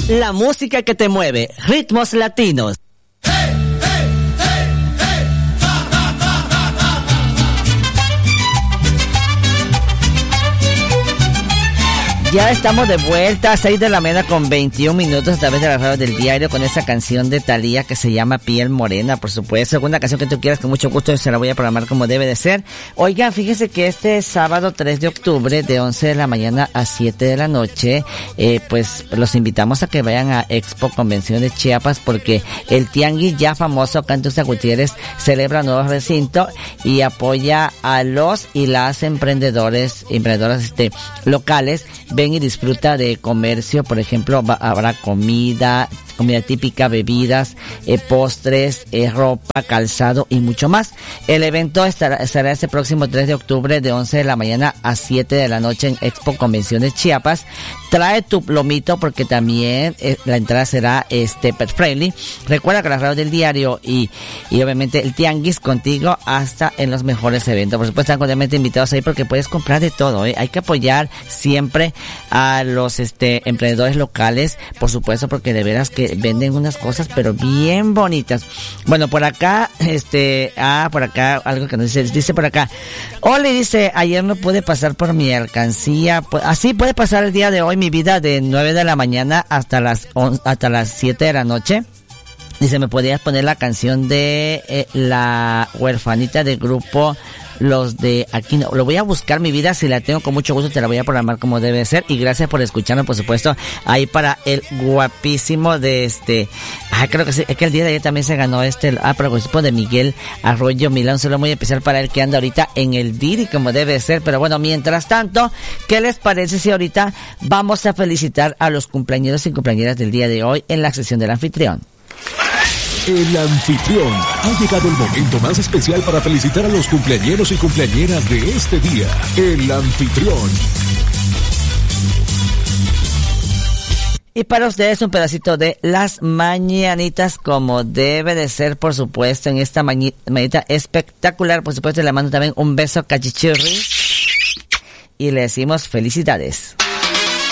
La música que te mueve, ritmos latinos. Ya estamos de vuelta a 6 de la mañana con 21 minutos a través de la radio del diario con esa canción de Thalía que se llama Piel Morena, por supuesto. Alguna canción que tú quieras, con mucho gusto se la voy a programar como debe de ser. Oigan, fíjense que este sábado 3 de octubre de 11 de la mañana a 7 de la noche, pues los invitamos a que vayan a Expo Convención de Chiapas porque el tianguis ya famoso acá en Tuxtla Gutiérrez celebra nuevos recintos y apoya a los y las emprendedoras locales. Ven y disfruta de comercio, por ejemplo, habrá comida típica, bebidas, postres, ropa, calzado y mucho más. El evento estará este próximo 3 de octubre de 11 de la mañana a 7 de la noche en Expo Convenciones Chiapas. Trae tu plomito porque también la entrada será pet friendly. Recuerda que la radio del diario y obviamente el tianguis contigo hasta en los mejores eventos. Por supuesto, están cordialmente invitados ahí porque puedes comprar de todo, Hay que apoyar siempre a los emprendedores locales, por supuesto, porque de veras que venden unas cosas pero bien bonitas. Bueno, por acá, por acá, algo que nos dice por acá. Oli dice, ayer no pude pasar por mi alcancía. Así puede pasar el día de hoy, mi vida, de 9 de la mañana hasta las 7 de la noche. Dice, ¿me podrías poner la canción de la huerfanita del grupo Los de Aquí? No, lo voy a buscar, mi vida, si la tengo con mucho gusto te la voy a programar como debe ser. Y gracias por escucharnos, por supuesto, ahí para el guapísimo de creo que sí, es que el día de ayer también se ganó pero de Miguel Arroyo Milán, solo muy especial para él que anda ahorita en el Didi como debe ser. Pero bueno, mientras tanto, ¿qué les parece si ahorita vamos a felicitar a los cumpleañeros y cumpleañeras del día de hoy en la sección del anfitrión? El anfitrión. Ha llegado el momento más especial para felicitar a los cumpleañeros y cumpleañeras de este día. El anfitrión. Y para ustedes un pedacito de las mañanitas como debe de ser, por supuesto, en esta mañanita espectacular. Por supuesto, le mando también un beso cachichurri y le decimos felicidades.